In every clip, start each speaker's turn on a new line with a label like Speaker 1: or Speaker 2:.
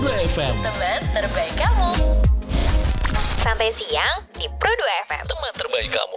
Speaker 1: Pro 2 FM,
Speaker 2: teman terbaik kamu.
Speaker 3: Santai siang di Pro 2 FM,
Speaker 1: teman terbaik kamu.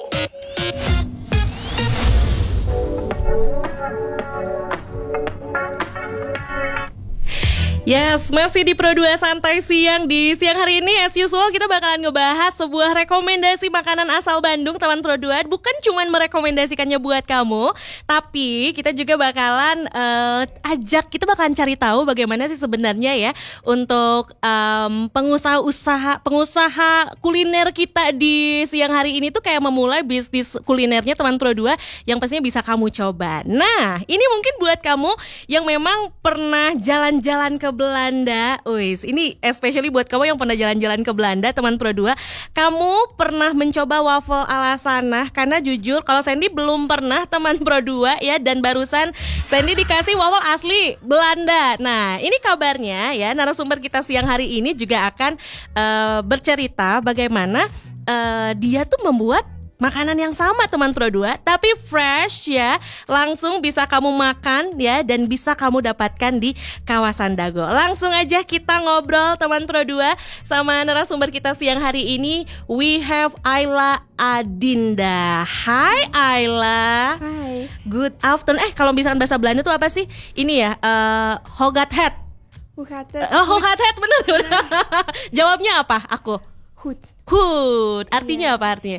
Speaker 4: Yes, masih di Pro 2 Santai Siang. Di siang hari ini as usual kita bakalan ngebahas sebuah rekomendasi makanan asal Bandung, teman Pro 2. Bukan cuma merekomendasikannya buat kamu, tapi kita juga bakalan kita bakalan cari tahu bagaimana sih sebenarnya ya untuk pengusaha kuliner kita di siang hari ini tuh kayak memulai bisnis kulinernya, teman Pro 2, yang pastinya bisa kamu coba. Nah, ini mungkin buat kamu yang memang pernah jalan-jalan ke Belanda. Ini especially buat kamu yang pernah jalan-jalan ke Belanda, teman Pro 2. Kamu pernah mencoba waffle ala sana? Karena jujur kalau Sandy belum pernah, teman Pro 2 ya, dan barusan Sandy dikasih waffle asli Belanda. Nah, ini kabarnya ya, narasumber kita siang hari ini juga akan bercerita bagaimana dia tuh membuat makanan yang sama, teman Pro 2, tapi fresh ya, langsung bisa kamu makan ya, dan bisa kamu dapatkan di kawasan Dago. Langsung aja kita ngobrol, teman Pro 2, sama narasumber kita siang hari ini. We have Ayla Adinda. Hai Ayla.
Speaker 5: Hai.
Speaker 4: Good afternoon. Kalau misalkan bahasa Belanda tuh apa sih? Ini ya, Hogathet. Hogathet, bener. Jawabnya apa? Aku. Hood. Artinya apa artinya?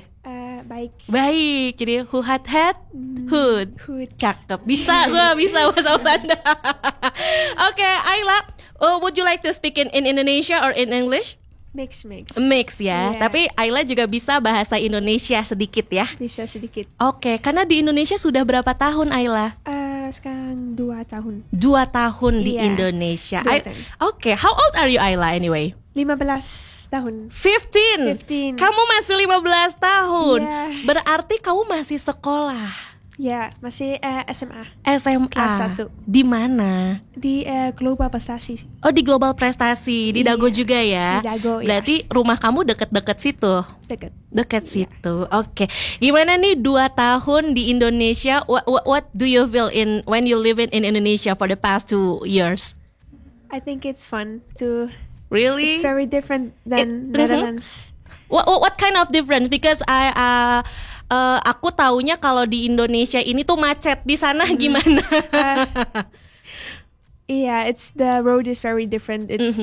Speaker 4: Baik, jadi Hogathet, Hood. Cakep, bisa bahasa Belanda. Oke, Ayla, would you like to speak in Indonesia or in English? Mix ya, yeah. Tapi Ayla juga bisa bahasa Indonesia sedikit ya?
Speaker 5: Bisa sedikit.
Speaker 4: Oke, karena di Indonesia sudah berapa tahun Ayla?
Speaker 5: Sekarang 2 tahun.
Speaker 4: 2 tahun di Indonesia. Oke, how old are you Ayla anyway?
Speaker 5: 15 tahun.
Speaker 4: 15. Kamu masih 15 tahun.
Speaker 5: Yeah.
Speaker 4: Berarti kamu masih sekolah.
Speaker 5: Ya, masih SMA.
Speaker 4: Kelas
Speaker 5: 1.
Speaker 4: Di mana?
Speaker 5: Di Global Prestasi.
Speaker 4: Oh, di Global Prestasi, di Dago juga ya.
Speaker 5: Di Dago.
Speaker 4: Berarti rumah kamu deket-deket situ. Deket situ. Oke. Gimana nih 2 tahun di Indonesia? What do you feel when you live in Indonesia for the past 2 years?
Speaker 5: I think it's fun to.
Speaker 4: Really?
Speaker 5: It's very different than Netherlands.
Speaker 4: What kind of difference? Because aku taunya kalau di Indonesia ini tuh macet. Di sana gimana?
Speaker 5: It's the road is very different. It's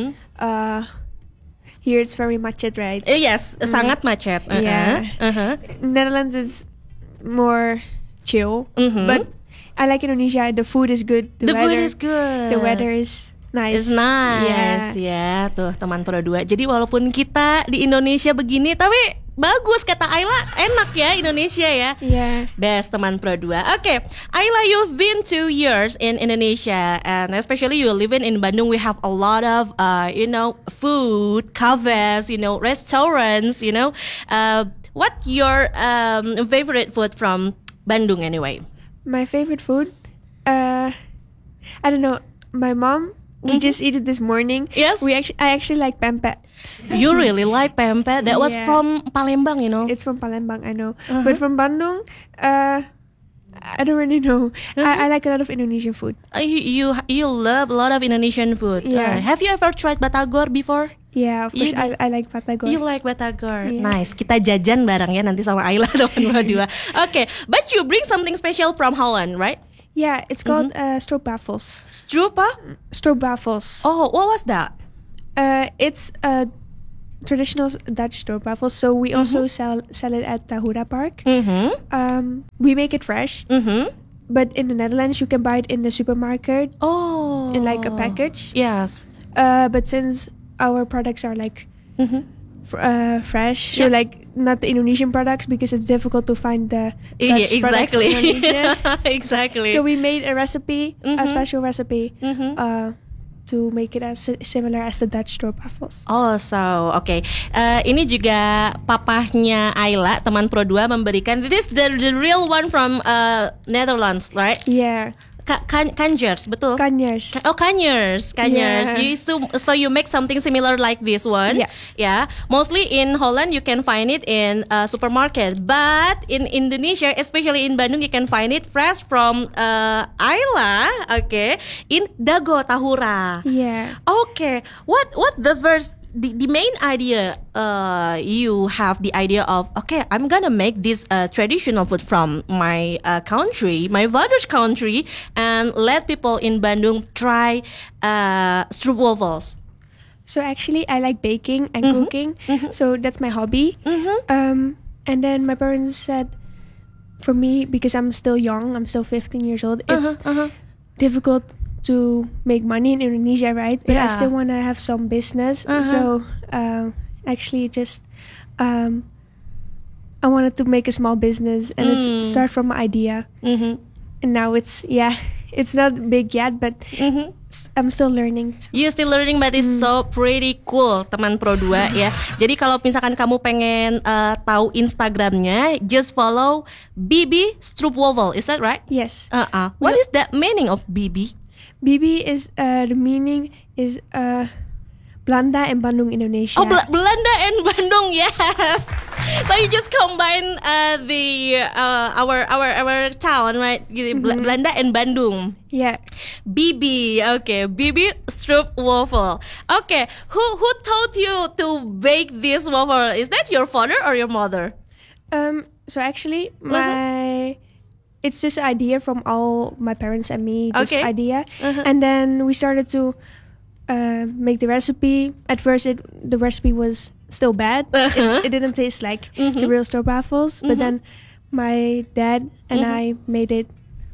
Speaker 5: here it's very macet, right?
Speaker 4: Yes, sangat macet.
Speaker 5: Netherlands is more chill, but I like Indonesia. The food is good. The
Speaker 4: food is good.
Speaker 5: The weather is nice.
Speaker 4: It's nice ya, tuh teman Pro 2. Jadi walaupun kita di Indonesia begini, tapi bagus kata Ayla, enak ya Indonesia ya.
Speaker 5: Yeah.
Speaker 4: Best teman Pro 2. Oke, Ayla, you've been 2 years in Indonesia, and especially you living in Bandung. We have a lot of food, cafes, restaurants. What your favorite food from Bandung anyway?
Speaker 5: My favorite food, I don't know. My mom. We just eat it this morning.
Speaker 4: Yes.
Speaker 5: I actually like pempek.
Speaker 4: You really like pempek? That was from Palembang,
Speaker 5: It's from Palembang, I know. But from Bandung, I don't really know. I like a lot of Indonesian food.
Speaker 4: You love a lot of Indonesian food.
Speaker 5: Yeah.
Speaker 4: Have you ever tried batagor before?
Speaker 5: Yeah, of course. I like batagor.
Speaker 4: You like batagor.
Speaker 5: Yeah.
Speaker 4: Nice. Kita jajan bareng ya nanti sama Ayla teman dua. Okay, but you bring something special from Holland, right?
Speaker 5: Yeah, it's called stroopwafels. Stroopwafels.
Speaker 4: Oh, what was that?
Speaker 5: It's a traditional Dutch stroopwafels. So we also sell it at Tahura Park. We make it fresh. But in the Netherlands, you can buy it in the supermarket.
Speaker 4: Oh,
Speaker 5: in like a package.
Speaker 4: Yes.
Speaker 5: But since our products are like fresh, so like not the Indonesian products, because it's difficult to find the Dutch products in Indonesia.
Speaker 4: Exactly.
Speaker 5: So we made a recipe, a special recipe, to make it as similar as the Dutch stroopwafels.
Speaker 4: Oh, so okay. Ini juga papahnya Ayla, teman Pro 2, memberikan. This is the real one from Netherlands, right?
Speaker 5: Yeah.
Speaker 4: Kanjers, betul?
Speaker 5: Kanyers.
Speaker 4: Oh, Kanyers.
Speaker 5: Yeah.
Speaker 4: So you make something similar like this one. Yeah. Mostly in Holland you can find it in supermarket, but in Indonesia, especially in Bandung, you can find it fresh from Ayla. Okay, in Dago Tahura.
Speaker 5: Yeah.
Speaker 4: Okay. What the first the main idea you have the idea of, okay, I'm gonna make this traditional food from my country, my father's country, and let people in Bandung try stroopwafels.
Speaker 5: So actually, I like baking and cooking. So that's my hobby. And then my parents said, for me, because I'm still young, I'm still 15 years old, it's difficult to make money in Indonesia, right? But I still want to have some business. So actually just I wanted to make a small business, and it's start from an idea. And now it's not big yet, but I'm still learning.
Speaker 4: You still learning, but it's so pretty cool, teman Pro 2 ya. Jadi kalau misalkan kamu pengen tahu Instagramnya, just follow Bibi Stroopwafel. Is that right?
Speaker 5: Yes.
Speaker 4: What is the meaning of Bibi?
Speaker 5: Bibi is the meaning is Belanda and Bandung, Indonesia.
Speaker 4: Oh, Belanda and Bandung, yes. So you just combine our town, right? Belanda and Bandung.
Speaker 5: Yeah.
Speaker 4: Bibi, okay, Bibi Stroopwafel. Okay, who taught you to bake this waffle? Is that your father or your mother?
Speaker 5: So actually, it's just an idea from all my parents and me, just idea. And then we started to make the recipe. At first, the recipe was still bad. It didn't taste like the real stroopwafels. But then my dad and I made it.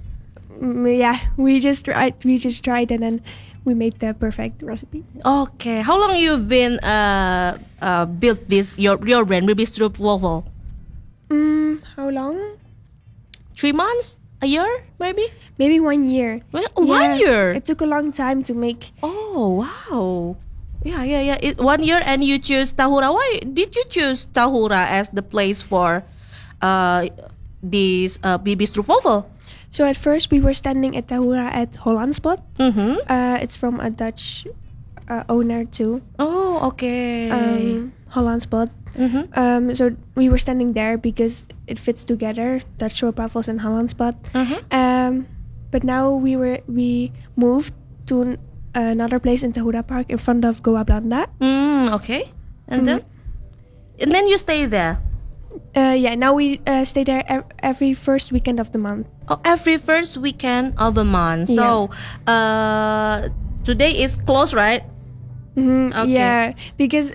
Speaker 5: We just tried, and then we made the perfect recipe.
Speaker 4: Okay, how long you've been built this your brand, Bibi Stroopwafel?
Speaker 5: How long?
Speaker 4: 3 months? A year, maybe?
Speaker 5: Maybe 1 year.
Speaker 4: Well, 1 year?
Speaker 5: It took a long time to make.
Speaker 4: Oh, wow. Yeah. 1 year, and you choose Tahura. Why did you choose Tahura as the place for this Bibi Stroopwafel?
Speaker 5: So at first we were standing at Tahura at Hollandspot. It's from a Dutch owner too.
Speaker 4: Oh, okay.
Speaker 5: Hollandspot. So we were standing there because it fits together, Dutch stroopwafels and Hollandspot. But now we moved to another place in Tahura Park in front of Goa Blanda.
Speaker 4: Okay. And then you stay there.
Speaker 5: Now we stay there every first weekend of the month.
Speaker 4: Oh, every first weekend of the month. So today is closed, right? Okay.
Speaker 5: Yeah, because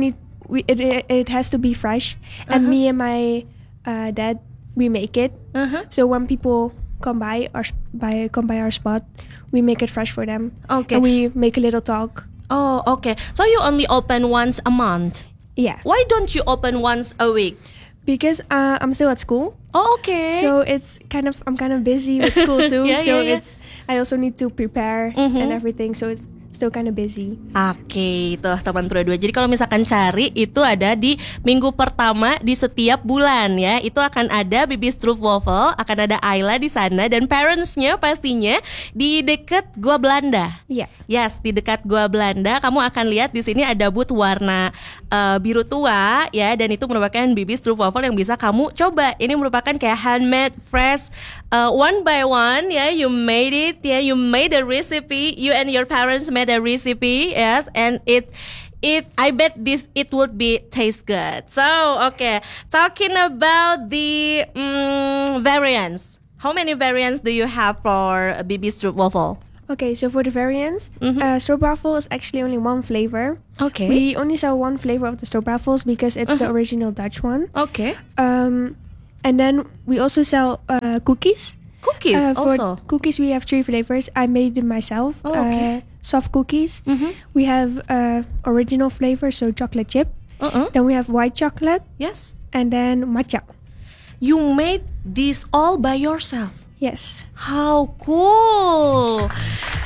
Speaker 5: it has to be fresh, and me and my dad, we make it. So when people come by our spot, we make it fresh for them.
Speaker 4: Okay.
Speaker 5: And we make a little talk.
Speaker 4: Oh, okay. So you only open once a month?
Speaker 5: Yeah.
Speaker 4: Why don't you open once a week?
Speaker 5: Because I'm still at school.
Speaker 4: Oh, okay.
Speaker 5: So I'm kind of busy with school too. I also need to prepare and everything. So it's still kind of busy.
Speaker 4: Oke, tuh teman Pro 2. Jadi kalau misalkan cari, itu ada di minggu pertama di setiap bulan ya. Itu akan ada Bibi Stroopwafel, akan ada Ayla di sana, dan parentsnya pastinya di dekat Goa Belanda.
Speaker 5: Iya.
Speaker 4: Yes, di dekat Goa Belanda. Kamu akan lihat di sini ada booth warna biru tua ya, dan itu merupakan Bibi Stroopwafel yang bisa kamu coba. Ini merupakan kayak handmade, fresh, one by one ya. You made it ya, you made the recipe. You and your parents made the recipe, yes, and I bet it would be taste good. So, okay, talking about the variants. How many variants do you have for Bibi Stroopwafel?
Speaker 5: Okay, so for the variants, stroopwafel is actually only one flavor.
Speaker 4: Okay.
Speaker 5: We only sell one flavor of the stroopwafels because it's the original Dutch one.
Speaker 4: Okay.
Speaker 5: And then we also sell cookies.
Speaker 4: Cookies also.
Speaker 5: For cookies, we have 3 flavors. I made them myself.
Speaker 4: Oh, okay.
Speaker 5: Soft cookies. We have original flavor, so chocolate chip. Then we have white chocolate.
Speaker 4: Yes.
Speaker 5: And then matcha.
Speaker 4: You made this all by yourself?
Speaker 5: Yes.
Speaker 4: How cool.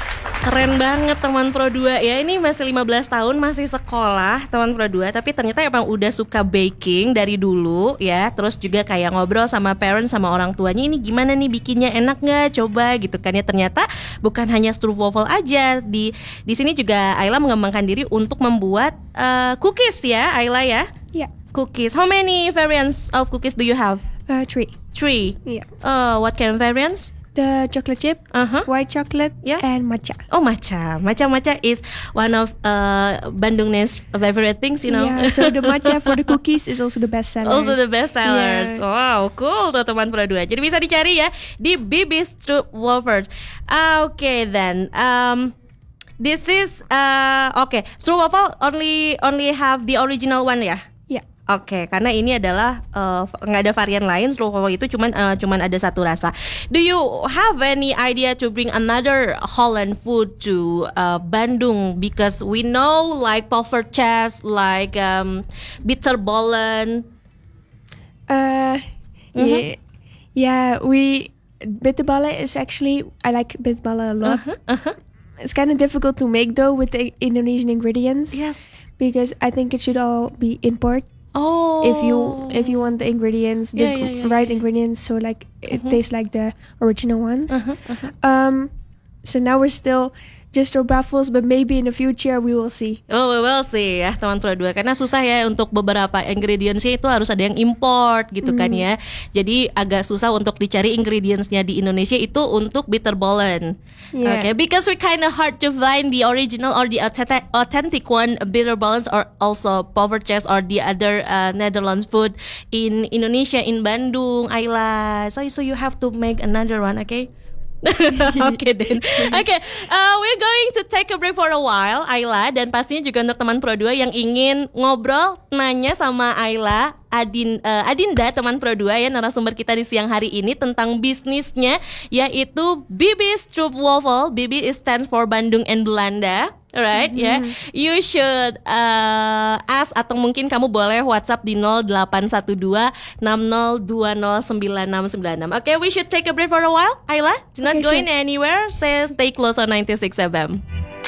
Speaker 4: Keren banget teman Pro 2 ya. Ini masih 15 tahun, masih sekolah teman Pro 2, tapi ternyata emang udah suka baking dari dulu ya. Terus juga kayak ngobrol sama parents, sama orang tuanya, ini gimana nih bikinnya, enak gak, coba gitu kan ya. Ternyata bukan hanya stroopwafel aja. Di sini juga Ayla mengembangkan diri untuk membuat cookies ya Ayla ya.
Speaker 5: Yeah.
Speaker 4: Cookies. How many variants of cookies do you have?
Speaker 5: 3.
Speaker 4: 3.
Speaker 5: Yeah.
Speaker 4: What kind of variants?
Speaker 5: The chocolate chip, white chocolate,
Speaker 4: Yes.
Speaker 5: and matcha.
Speaker 4: Oh, matcha. Matcha is one of Bandung's favorite things, you know.
Speaker 5: Yeah, so the matcha for the cookies is also the best seller.
Speaker 4: Also the best sellers.
Speaker 5: Yeah.
Speaker 4: Wow, cool tuh teman Pro 2. Jadi bisa dicari ya di Bibi's Stroopwafels. Okay then. This is okay. Stroopwafel only have the original one ya.
Speaker 5: Yeah.
Speaker 4: Oke, karena ini adalah nggak ada varian lain, stroopwafel itu cuman ada satu rasa. Do you have any idea to bring another Holland food to Bandung? Because we know like poffertjes, like bitterballen.
Speaker 5: Yeah. Bitterballen is actually, I like bitterballen a lot. It's kind of difficult to make though with the Indonesian ingredients.
Speaker 4: Yes.
Speaker 5: Because I think it should all be import.
Speaker 4: Oh.
Speaker 5: If you want the ingredients, the right ingredients, so like it tastes like the original ones. So now we're still just stroopwafels, but maybe in the future we will see.
Speaker 4: Oh, we will see ya teman Pro 2. Karena susah ya untuk beberapa ingredientsnya itu harus ada yang import gitu kan ya. Jadi agak susah untuk dicari ingredientsnya di Indonesia itu untuk bitterballen.
Speaker 5: Yeah.
Speaker 4: Okay, because we kind of hard to find the original or the authentic one bitterballens, or also poffertjes or the other Netherlands food in Indonesia, in Bandung, Ayla. So you have to make another one, okay? Okay then. Okay, we're going to take a break for a while, Ayla, dan pastinya juga untuk teman Pro 2 yang ingin ngobrol, nanya sama Ayla, Adinda, teman Pro 2 ya, narasumber kita di siang hari ini tentang bisnisnya, yaitu Bibi's Stroopwafel. Bibi stands for Bandung and Belanda. Alright, ya. You should ask, atau mungkin kamu boleh WhatsApp di 0812 60209696. Okay, we should take a break for a while. Ayla, do not go anywhere. Stay close on 96 FM.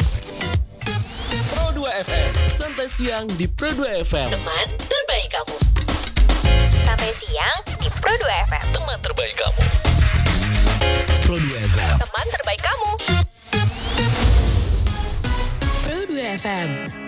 Speaker 1: Pro 2 FM, santai siang di Pro 2 FM.
Speaker 3: Teman terbaik kamu. Sampai siang di Pro 2 FM.
Speaker 1: Teman terbaik kamu. Pro 2 FM.
Speaker 3: Teman terbaik kamu.
Speaker 2: Pro 2 FM